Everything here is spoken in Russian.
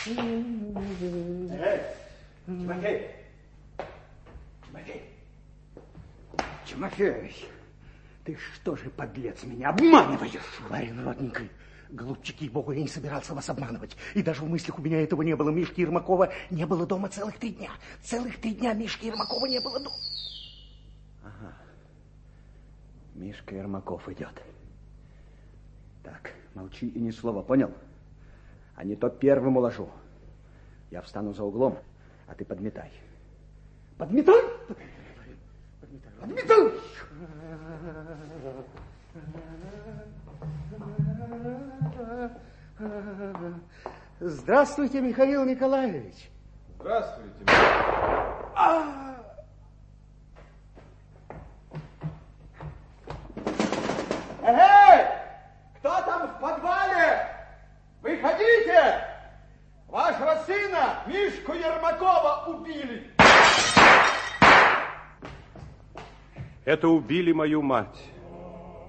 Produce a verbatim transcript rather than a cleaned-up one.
Эй, Тимофей! Тимофей! Тимофей, ты что же, подлец, меня обманываешь? Барин родненький, голубчики, богу, я не собирался вас обманывать. И даже в мыслях у меня этого не было. Мишки Ермакова не было дома целых три дня. Целых три дня Мишки Ермакова не было дома. Ага. Мишка Ермаков идет. Так, молчи и ни слова, понял? А не то первым уложу. Я встану за углом, а ты подметай. Подметай! Подметай! Здравствуйте, Михаил Николаевич. Здравствуйте. А! Эй! Кто там в подвале? Выходите! Вашего сына, Мишку Ермакова, убили. Это убили мою мать.